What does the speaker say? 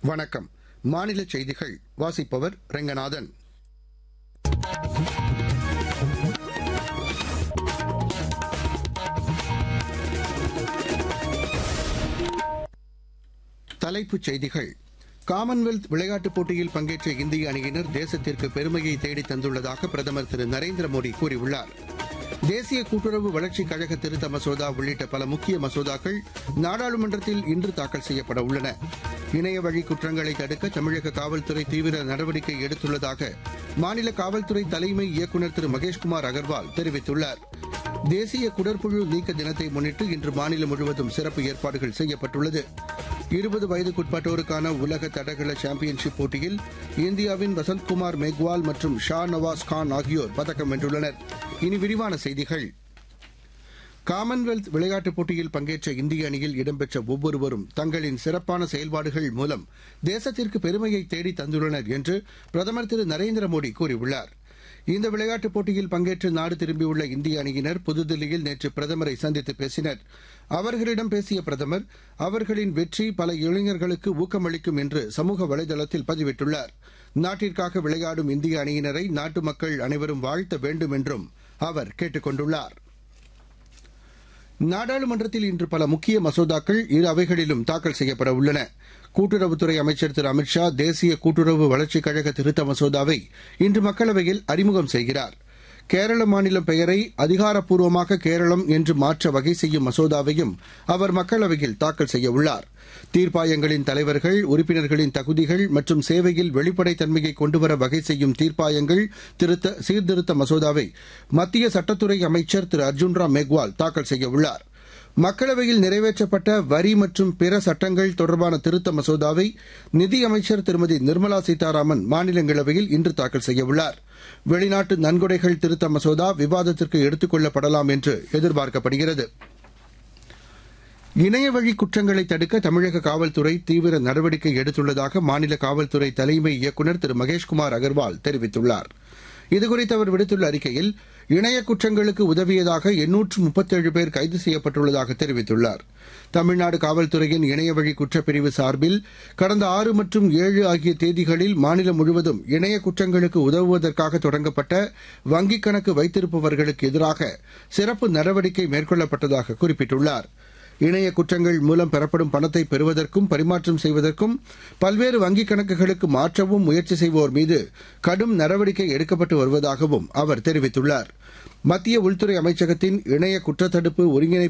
வணக்கம். மாநில செய்திகள் வாசிப்பவர் ரெங்கநாதன். தலைப்புச் செய்திகள். காமன்வெல்த் விளையாட்டுப் போட்டியில் பங்கேற்ற இந்திய அணியினர் தேசத்திற்கு பெருமையை தேடித் தந்துள்ளதாக பிரதமர் திரு நரேந்திர மோடி கூறியுள்ளார். தேசிய கூட்டுறவு வளர்ச்சிக் கழக திருத்த மசோதா உள்ளிட்ட பல முக்கிய மசோதாக்கள் நாடாளுமன்றத்தில் இன்று தாக்கல் செய்யப்பட உள்ளன. இணையவழி குற்றங்களை தடுக்க தமிழக காவல்துறை தீவிர நடவடிக்கை எடுத்துள்ளதாக மாநில காவல்துறை தலைமை இயக்குநர் திரு மகேஷ்குமார் அகர்வால் தெரிவித்துள்ளார். தேசிய குடற்புழு நீக்க தினத்தை முன்னிட்டு இன்று மாநிலம் முழுவதும் சிறப்பு ஏற்பாடுகள் செய்யப்பட்டுள்ளது. 20 வயதுக்குட்பட்டோருக்கான உலக தடகள சாம்பியன்ஷிப் போட்டியில் இந்தியாவின் வசந்த்குமார் மேக்வால் மற்றும் ஷா நவாஸ் கான் ஆகியோர் பதக்கம் வென்றுள்ளனர். இனி விரிவான செய்திகள். காமன்வெல்த் விளையாட்டுப் போட்டியில் பங்கேற்ற இந்திய அணியில் இடம்பெற்ற ஒவ்வொருவரும் தங்களின் சிறப்பான செயல்பாடுகள் மூலம் தேசத்திற்கு பெருமையை தேடி தந்துள்ளனர் என்று பிரதமர் திரு நரேந்திர மோடி கூறியுள்ளார். இந்த விளையாட்டுப் போட்டியில் பங்கேற்று நாடு திரும்பியுள்ள இந்திய அணியினர் புதுதில்லியில் நேற்று பிரதமரை சந்தித்து பேசினர். அவர்களிடம் பேசிய பிரதமர், அவர்களின் வெற்றி பல இளைஞர்களுக்கு ஊக்கமளிக்கும் என்று சமூக வலைதளத்தில் பதிவிட்டுள்ளார். நாட்டிற்காக விளையாடும் இந்திய அணியினரை நாட்டு மக்கள் அனைவரும் வாழ்த்த வேண்டும் என்றும் அவர் கேட்டுக் கொண்டுள்ளார். நாடாளுமன்றத்தில் இன்று பல முக்கிய மசோதாக்கள் இரு அவைகளிலும் தாக்கல் செய்யப்பட உள்ளன. கூட்டுறவுத்துறை அமைச்சர் திரு அமித் ஷா தேசிய கூட்டுறவு வளர்ச்சிக் கழக திருத்த மசோதாவை இன்று மக்களவையில் அறிமுகம் செய்கிறார். கேரள மாநிலம் பெயரை அதிகாரப்பூர்வமாக கேரளம் என்று மாற்ற வகை செய்யும் மசோதாவையும் அவர் மக்களவையில் தாக்கல் செய்யவுள்ளார். தீர்ப்பாயங்களின் தலைவர்கள், உறுப்பினர்களின் தகுதிகள் மற்றும் சேவையில் வெளிப்படைத்தன்மையை கொண்டுவர வகை செய்யும் தீர்ப்பாயங்கள் சீர்திருத்த மசோதாவை மத்திய சட்டத்துறை அமைச்சர் திரு அர்ஜுன்ராம் மேக்வால் தாக்கல் செய்யவுள்ளார். மக்களவையில் நிறைவேற்றப்பட்ட வரி மற்றும் பிற சட்டங்கள் தொடர்பான திருத்த மசோதாவை நிதியமைச்சர் திருமதி நிர்மலா சீதாராமன் மாநிலங்களவையில் இன்று தாக்கல் செய்யவுள்ளார். வெளிநாட்டு நன்கொடைகள் திருத்த மசோதா விவாதத்திற்கு எடுத்துக் கொள்ளப்படலாம் என்று எதிர்பார்க்கப்படுகிறது. இணையவழி குற்றங்களை தடுக்க தமிழக காவல்துறை தீவிர நடவடிக்கை எடுத்துள்ளதாக மாநில காவல்துறை தலைமை இயக்குநர் திரு மகேஷ்குமார் அகர்வால் தெரிவித்துள்ளார். இதுகுறித்து அவர் விடுத்துள்ள அறிக்கையில், இணைய குற்றங்களுக்கு உதவியதாக 837 பேர் கைது செய்யப்பட்டுள்ளதாக தெரிவித்துள்ளார். தமிழ்நாடு காவல்துறையின் இணையவழி குற்றப்பிரிவு சார்பில் கடந்த 6 மற்றும் 7 ஆகிய தேதிகளில் மாநிலம் முழுவதும் இணைய குற்றங்களுக்கு உதவுவதற்காக தொடங்கப்பட்ட வங்கிக் கணக்கு வைத்திருப்பவர்களுக்கு எதிராக சிறப்பு நடவடிக்கை மேற்கொள்ளப்பட்டதாக குறிப்பிட்டுள்ளார். இணைய குற்றங்கள் மூலம் பெறப்படும் பணத்தை பெறுவதற்கும் பரிமாற்றம் செய்வதற்கும் பல்வேறு வங்கிக் கணக்குகளுக்கு மாற்றவும் முயற்சி செய்வோர் மீது கடும் நடவடிக்கை எடுக்கப்பட்டு வருவதாகவும் அவர் தெரிவித்துள்ளார். மத்திய உள்துறை அமைச்சகத்தின் இணைய குற்றத்தடுப்பு ஒருங்கிணைப்பு